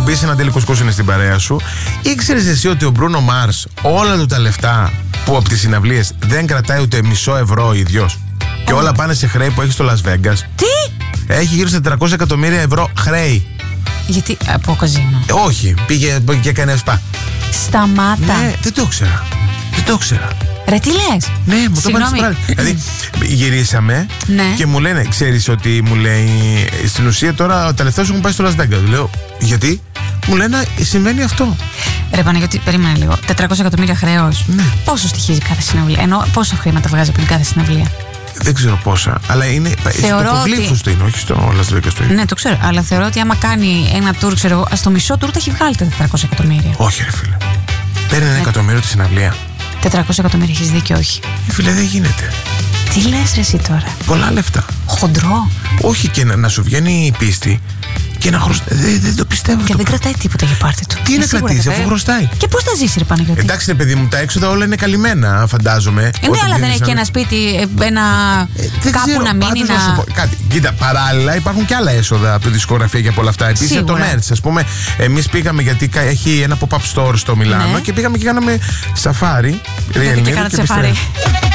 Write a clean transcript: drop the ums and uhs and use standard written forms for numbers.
μπει σε ένα τελικό σκόσου στην παρέα σου. Ήξερες εσύ ότι ο Μπρούνο Μάρς όλα του τα λεφτά που από τις συναυλίες δεν κρατάει ούτε μισό ευρώ ο ίδιος? Και όλα πάνε σε χρέη που έχει στο Las Vegas. Τι? Έχει γύρω στα 400 εκατομμύρια ευρώ χρέη. Γιατί από καζίνο? Όχι, πήγε και έκανε σπα. Σταμάτα. Ναι, δεν το ήξερα. Δεν το ήξερα. Ρε, τι λες? Ναι, μου το είπαν στην πράγμα. Δηλαδή, γυρίσαμε και μου λένε, ξέρεις ότι μου λέει, στην ουσία τώρα τα λεφτά σου έχουν πάει στο Las Vegas. Λέω, γιατί? Μου λένε, συμβαίνει αυτό. Ρε Παναγιώτη, περίμενε λίγο. 400 εκατομμύρια χρέος. Ναι. Πόσο στοιχίζει κάθε συναυλία? Ενώ πόσα χρήματα βγάζει από την κάθε συναυλία? Δεν ξέρω πόσα, αλλά είναι. Θεωρώ στο Γλύφους του είναι, όχι στο Las Vegas του είναι. Ναι, το ξέρω. Αλλά θεωρώ ότι άμα κάνει ένα tour, ξέρω εγώ, στο μισό tour τα έχει βγάλει τα 400 εκατομμύρια. Όχι, ρε φίλε. Παίρνει 1 εκατομμύριο τη συναυλία. 400 εκατομμύρια, έχεις δίκιο, όχι? Φίλε, δεν γίνεται. Τι λες ρε εσύ τώρα? Πολλά λεφτά. Χοντρό. Όχι, και να σου βγαίνει η πίστη και να χρωστάει. Δεν το πιστεύω. Και δεν κρατάει τίποτα για πάρτι του. Τι να κρατήσει, αφού χρωστάει. Και πώς θα ζήσει, ρε Παναγιώτη? Εντάξει, ρε παιδί μου, τα έξοδα όλα είναι καλυμμένα, φαντάζομαι. Ναι, αλλά δεν έχει και ένα σπίτι, κάπου να μείνει να. Να σου πω κάτι. Κοίτα, παράλληλα υπάρχουν και άλλα έσοδα από τη δισκογραφία και από όλα αυτά. Επίσης το merch, ας πούμε, εμείς πήγαμε γιατί έχει ένα pop-up store στο Μιλάνο και πήγαμε και κάναμε σαφάρι. Γιατί και κάνατε σαφάρι.